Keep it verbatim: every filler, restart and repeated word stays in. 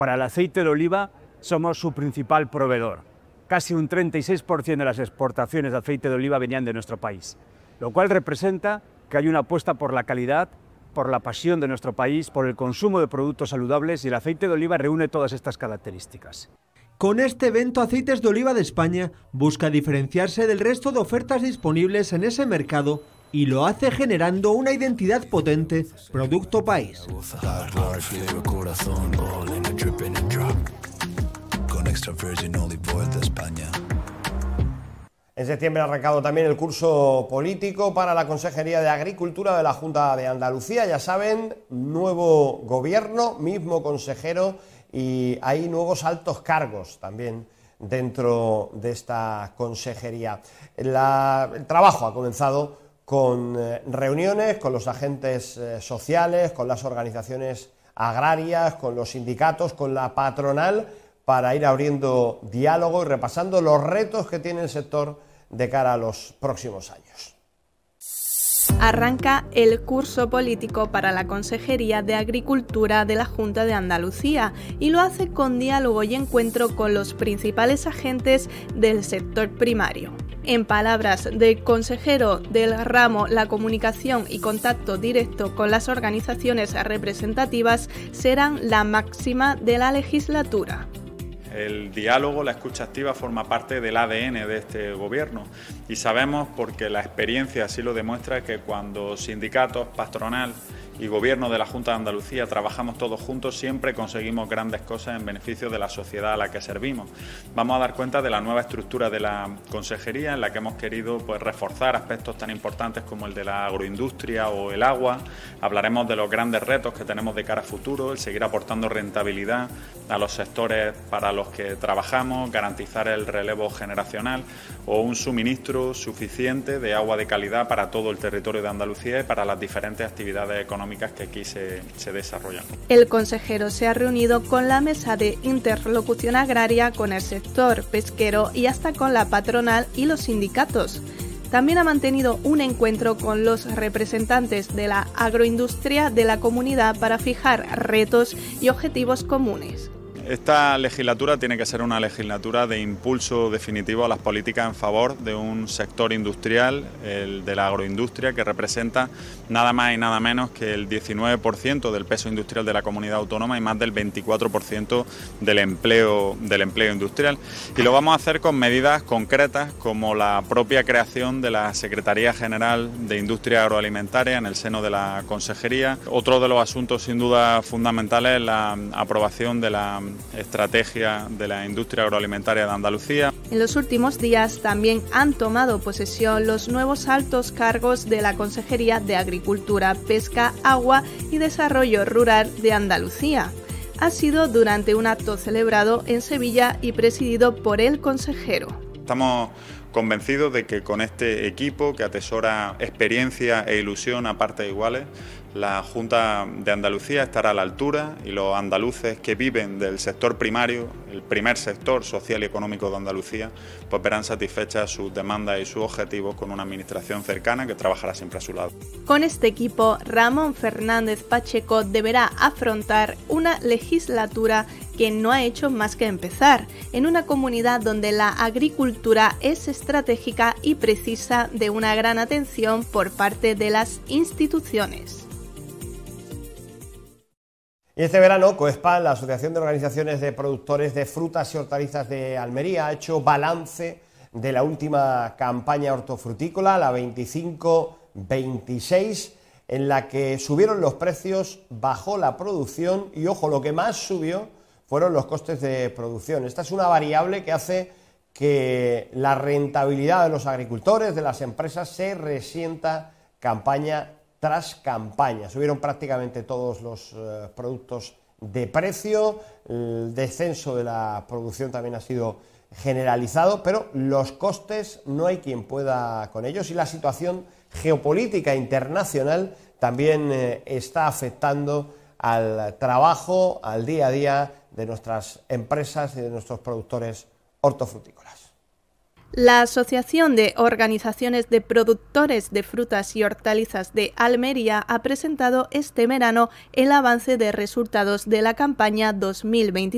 Para el aceite de oliva somos su principal proveedor. Casi un treinta y seis por ciento de las exportaciones de aceite de oliva venían de nuestro país, lo cual representa que hay una apuesta por la calidad, por la pasión de nuestro país, por el consumo de productos saludables, y el aceite de oliva reúne todas estas características. Con este evento, Aceites de Oliva de España busca diferenciarse del resto de ofertas disponibles en ese mercado y lo hace generando una identidad potente, producto país. En septiembre ha arrancado también el curso político para la Consejería de Agricultura de la Junta de Andalucía. Ya saben, nuevo gobierno, mismo consejero, y hay nuevos altos cargos también dentro de esta consejería. La, el trabajo ha comenzado con eh, reuniones con los agentes eh, sociales, con las organizaciones agrarias, con los sindicatos, con la patronal, para ir abriendo diálogo y repasando los retos que tiene el sector de cara a los próximos años. Arranca el curso político para la Consejería de Agricultura de la Junta de Andalucía y lo hace con diálogo y encuentro con los principales agentes del sector primario. En palabras del consejero del ramo, la comunicación y contacto directo con las organizaciones representativas serán la máxima de la legislatura. El diálogo, la escucha activa forma parte del A D N de este gobierno y sabemos, porque la experiencia así lo demuestra, que cuando sindicatos, patronal y gobierno de la Junta de Andalucía trabajamos todos juntos, siempre conseguimos grandes cosas en beneficio de la sociedad a la que servimos. Vamos a dar cuenta de la nueva estructura de la consejería, en la que hemos querido pues, reforzar aspectos tan importantes como el de la agroindustria o el agua. Hablaremos de los grandes retos que tenemos de cara a futuro, el seguir aportando rentabilidad a los sectores para los que trabajamos, garantizar el relevo generacional o un suministro suficiente de agua de calidad para todo el territorio de Andalucía y para las diferentes actividades económicas que aquí se, se desarrollan. El consejero se ha reunido con la mesa de interlocución agraria, con el sector pesquero y hasta con la patronal y los sindicatos. También ha mantenido un encuentro con los representantes de la agroindustria de la comunidad para fijar retos y objetivos comunes. Esta legislatura tiene que ser una legislatura de impulso definitivo a las políticas en favor de un sector industrial, el de la agroindustria, que representa nada más y nada menos que el diecinueve por ciento del peso industrial de la comunidad autónoma y más del veinticuatro por ciento del empleo, del empleo industrial. Y lo vamos a hacer con medidas concretas como la propia creación de la Secretaría General de Industria Agroalimentaria en el seno de la Consejería. Otro de los asuntos sin duda fundamentales es la aprobación de la estrategia de la industria agroalimentaria de Andalucía. En los últimos días también han tomado posesión los nuevos altos cargos de la Consejería de Agricultura, Pesca, Agua y Desarrollo Rural de Andalucía. Ha sido durante un acto celebrado en Sevilla y presidido por el consejero. Estamos convencidos de que con este equipo, que atesora experiencia e ilusión a partes iguales, la Junta de Andalucía estará a la altura y los andaluces que viven del sector primario, el primer sector social y económico de Andalucía, pues verán satisfechas sus demandas y sus objetivos con una administración cercana que trabajará siempre a su lado. Con este equipo, Ramón Fernández Pacheco deberá afrontar una legislatura que no ha hecho más que empezar, en una comunidad donde la agricultura es estratégica y precisa de una gran atención por parte de las instituciones. Y este verano, COESPAL, la Asociación de Organizaciones de Productores de Frutas y Hortalizas de Almería, ha hecho balance de la última campaña hortofrutícola, la veinticinco veintiséis, en la que subieron los precios, bajó la producción y, ojo, lo que más subió fueron los costes de producción. Esta es una variable que hace que la rentabilidad de los agricultores, de las empresas, se resienta campaña tras campaña. Subieron prácticamente todos los eh, productos de precio, el descenso de la producción también ha sido generalizado, pero los costes no hay quien pueda con ellos y la situación geopolítica internacional también eh, está afectando al trabajo, al día a día de nuestras empresas y de nuestros productores hortofrutícolas. La Asociación de Organizaciones de Productores de Frutas y Hortalizas de Almería ha presentado este verano el avance de resultados de la campaña dos mil veinticinco.